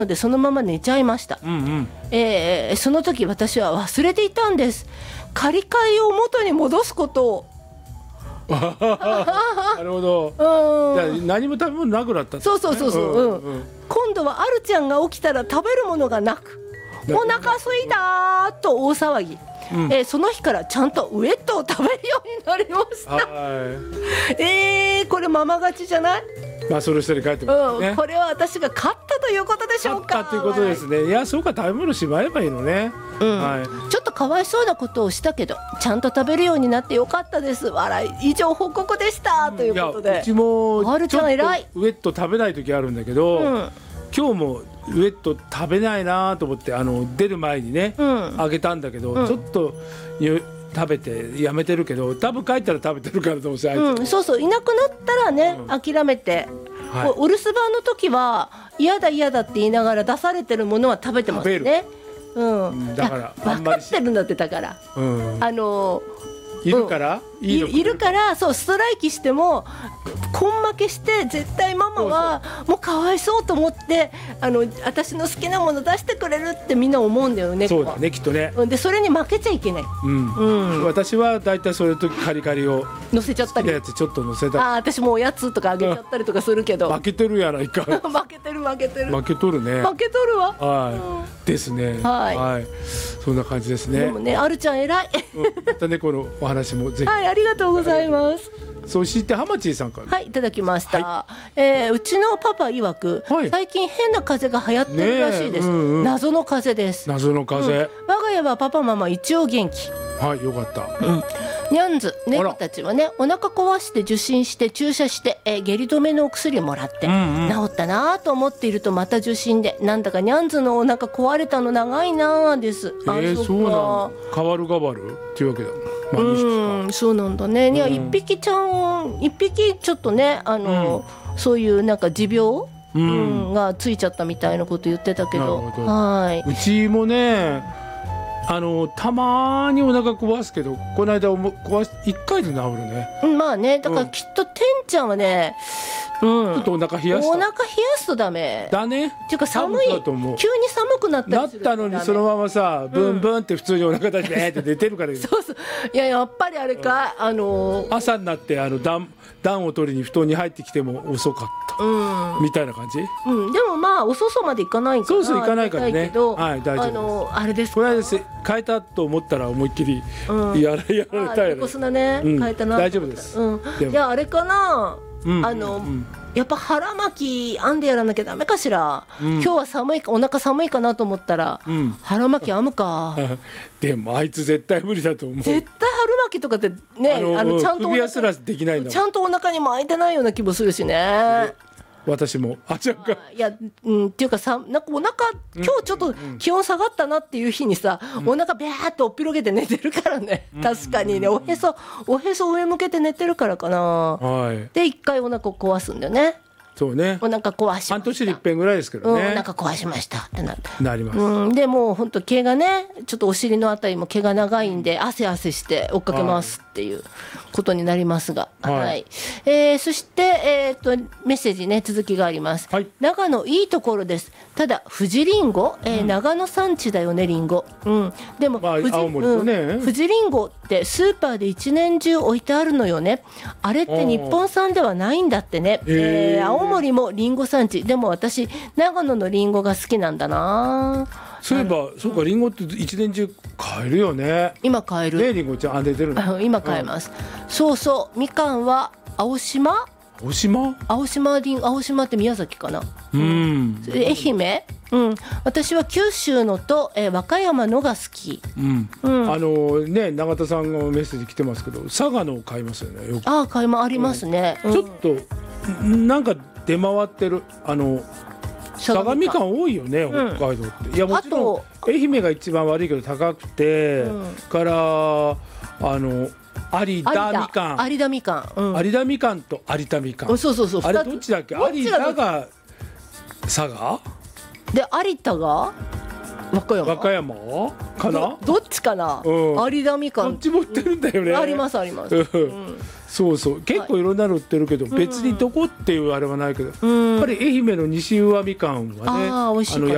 のでそのまま寝ちゃいました。その時私は忘れていたんです。借り換えを元に戻すことを。 なるほど。じゃあ何も食べ物なくなったってそうそうそうそう。今度はあるちゃんが起きたら食べるものがなく、お腹すいたと大騒ぎ。その日からちゃんとウエットを食べるようになりました。これママ勝ちじゃない？ まあその人に帰ってますね。 これは私が勝ったということでしょうか。 勝ったということですね。いや、そうか、食べ物しまえばいいのね。 ちょっとかわいそうなことをしたけどちゃんと食べるようになってよかったです。笑い。以上報告でしたということで。 うちもあるちゃん偉い。 ウエット食べない時あるんだけど、今日もウエット食べないなと思って出る前にね、あげたんだけど、ちょっと食べてやめてるけど、多分帰ったら食べてるからと思って、 そうそう、いなくなったらね、諦めて、お留守番の時は嫌だ嫌だって言いながら出されてるものは食べてますね。 だから分かってるんだってだから、 いるからいるから、そうストライキしても根負けして絶対ママはもうかわいそうと思って私の好きなもの出してくれるってみんな思うんだよね。 そうだね、きっとね。 でそれに負けちゃいけない。 私はだいたいそういう時カリカリを乗せちゃったり、 好きなやつちょっと乗せた。 私もおやつとかあげちゃったりとかするけど、 負けてるやないか。 負けてる負けとるね。 負けとるわ。 ですね。そんな感じですね。 でもね、あるちゃん偉い。 またね、このお話もぜひ。 ありがとうございます。 そして浜地さんから、 いただきました。うちのパパ曰く、最近変な風邪が流行ってるらしいです。謎の風邪です。 謎の風邪。 我が家はパパママ一応元気。 よかった。 ニャンズ猫たちはね、お腹壊して受診して注射して、下痢止めのお薬をもらって治ったなと思っていると、また受診でなんだかニャンズのお腹壊れたの長いなです。 そうなんだ。変わるっていうわけだ。 そうなんだね。いや、一匹ちょっとね、そういうなんか持病がついちゃったみたいなこと言ってたけど、 うちもね、たまにお腹壊すけど、この間1回で治るね。 まあね、だからきっとてんちゃんはね、 ちょっとお腹冷やすとダメだね。 っていうか、急に寒くなったのにそのままさ、ブンブンって普通にお腹出してって寝てるから。 そうそう。いや、やっぱりあれか、 朝になって暖を取りに布団に入ってきても遅かったみたいな感じ。 でもまあ遅そうまでいかないから。 そういかないからね。大丈夫。 あれです。 これです変えたと思ったら思いっきりやられたよね。 横砂ね、変えたな。 大丈夫です。 いや、あれかな、やっぱ腹巻き編んでやらなきゃダメかしら。今日はお腹寒いかなと思ったら、腹巻き編むか。 でもあいつ絶対無理だと思う。 絶対春巻きとかってね、ちゃんと首輪すらできないんだもん。 ちゃんとお腹にも開いてないような気もするしね。 私もいや、っていうかさ、なんかお腹今日ちょっと気温下がったなっていう日にさ、お腹ビャーっておっぴろげて寝てるからね。確かにね、おへそ上向けて寝てるからかな。で一回お腹を壊すんだよね。 そうね。 お腹壊しました。 半年に一遍ぐらいですけどね。 お腹壊しましたってなります。 でもう本当毛がね、ちょっとお尻のあたりも毛が長いんで、汗して追っかけますっていうことになりますが、そしてメッセージね、続きがあります。長野いいところです。ただ富士りんご、長野産地だよね、りんご。でも富士りんごってスーパーで一年中置いてあるのよね。あれって日本産ではないんだってね。青森もりんご産地でも、私長野のりんごが好きなんだな。 そういえば、そうか、りんごって一年中買えるよね。 今買えるね、りんごちゃん出てるの。 今買えます。そうそう、みかんは青島って宮崎かな。愛媛。私は九州のと、和歌山のが好き。ね、永田さんがメッセージ来てますけど、佐賀の買いますよね。買いもありますね。ちょっとなんか出回ってる佐賀みかん多いよね、北海道って。いや、もちろん愛媛が一番悪いけど高くて、から有田みかん、有田みかんと有田みかん。そう。あれどっちだっけ？有田が佐賀で、有田が和歌山かな。どっちかな。有田みかんどっちも売ってるんだよね。あります。そう結構いろんなの売ってるけど、別にどこっていうあれはないけど、やっぱり愛媛の西宇和みかんはね、美味しいから